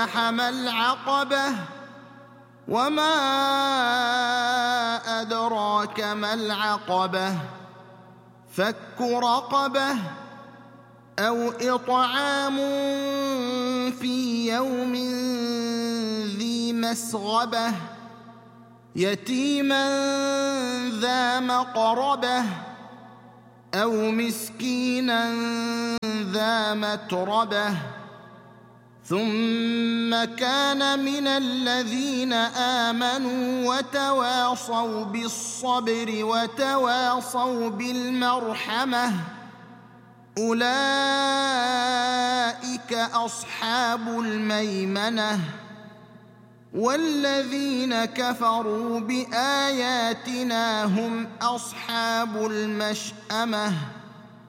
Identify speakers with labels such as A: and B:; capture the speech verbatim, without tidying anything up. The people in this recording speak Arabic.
A: ما العقبة وما أدراك ما العقبة فك رقبة أو إطعام في يوم ذي مسغبة يتيما ذا مقربة أو مسكينا ذا متربة ثم كان من الذين آمنوا وتواصوا بالصبر وتواصوا بالمرحمة أولئك أصحاب الميمنة والذين كفروا بآياتنا هم أصحاب المشأمة